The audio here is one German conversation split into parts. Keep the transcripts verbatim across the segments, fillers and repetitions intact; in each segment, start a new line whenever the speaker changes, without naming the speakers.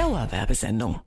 Dauerwerbesendung.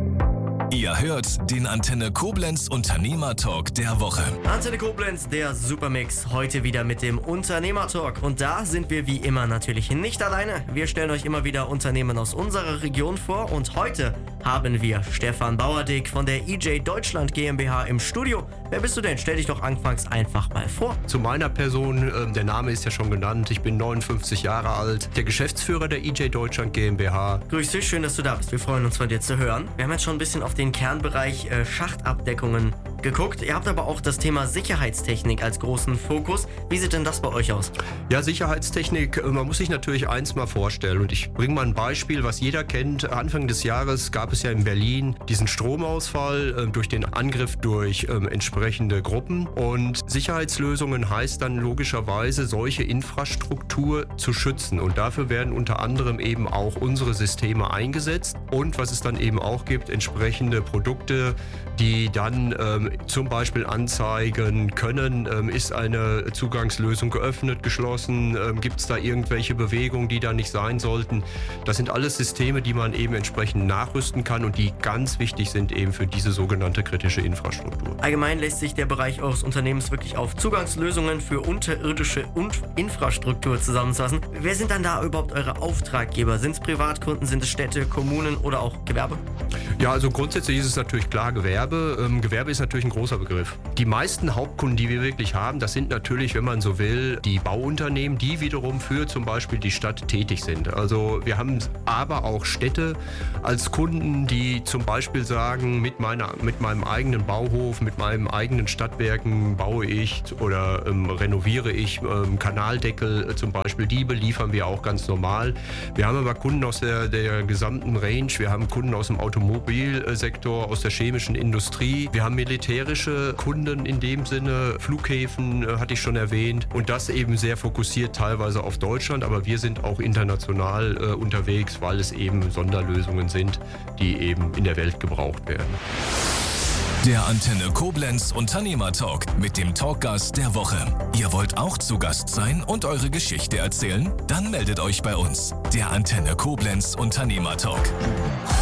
Ihr hört den Antenne Koblenz Unternehmertalk der Woche.
Antenne Koblenz, der Supermix, heute wieder mit dem Unternehmertalk. Und da sind wir wie immer natürlich nicht alleine. Wir stellen euch immer wieder Unternehmen aus unserer Region vor. Und heute haben wir Stefan Bauerdick von der E J Deutschland GmbH im Studio. Wer bist du denn? Stell dich doch anfangs einfach mal vor.
Zu meiner Person, äh, der Name ist ja schon genannt. Ich bin neunundfünfzig Jahre alt, der Geschäftsführer der E J Deutschland GmbH.
Grüß dich, schön, dass du da bist. Wir freuen uns, von dir zu hören. Wir haben jetzt schon ein bisschen auf den Kernbereich äh, Schachtabdeckungen geguckt. Ihr habt aber auch das Thema Sicherheitstechnik als großen Fokus. Wie sieht denn das bei euch aus?
Ja, Sicherheitstechnik, man muss sich natürlich eins mal vorstellen. Und ich bringe mal ein Beispiel, was jeder kennt. Anfang des Jahres gab es ja in Berlin diesen Stromausfall äh, durch den Angriff durch äh, entsprechende Gruppen. Und Sicherheitslösungen heißt dann logischerweise, solche Infrastruktur zu schützen. Und dafür werden unter anderem eben auch unsere Systeme eingesetzt. Und was es dann eben auch gibt, entsprechende Produkte, die dann ähm, zum Beispiel anzeigen können, ähm, ist eine Zugangslösung geöffnet, geschlossen, ähm, gibt es da irgendwelche Bewegungen, die da nicht sein sollten. Das sind alles Systeme, die man eben entsprechend nachrüsten kann und die ganz wichtig sind eben für diese sogenannte kritische Infrastruktur.
Allgemein lässt sich der Bereich eures Unternehmens wirklich auf Zugangslösungen für unterirdische und Infrastruktur zusammenfassen. Wer sind dann da überhaupt eure Auftraggeber? Sind es Privatkunden, sind es Städte, Kommunen oder auch Gewerbe?
Ja, also grundsätzlich ist es natürlich klar Gewerbe. Ähm, Gewerbe ist natürlich ein großer Begriff. Die meisten Hauptkunden, die wir wirklich haben, das sind natürlich, wenn man so will, die Bauunternehmen, die wiederum für zum Beispiel die Stadt tätig sind. Also wir haben aber auch Städte als Kunden, die zum Beispiel sagen, mit, meiner, mit meinem eigenen Bauhof, mit meinen eigenen Stadtwerken baue ich oder ähm, renoviere ich ähm, Kanaldeckel äh, zum Beispiel, die beliefern wir auch ganz normal. Wir haben aber Kunden aus der, der gesamten Range, wir haben Kunden aus dem Automobilsektor, aus der chemischen Industrie, wir haben militärische Kunden in dem Sinne, Flughäfen äh, hatte ich schon erwähnt und das eben sehr fokussiert teilweise auf Deutschland, aber wir sind auch international äh, unterwegs, weil es eben Sonderlösungen sind, die eben in der Welt gebraucht werden.
Der Antenne Koblenz Unternehmertalk mit dem Talkgast der Woche. Ihr wollt auch zu Gast sein und eure Geschichte erzählen? Dann meldet euch bei uns. Der Antenne Koblenz Unternehmertalk.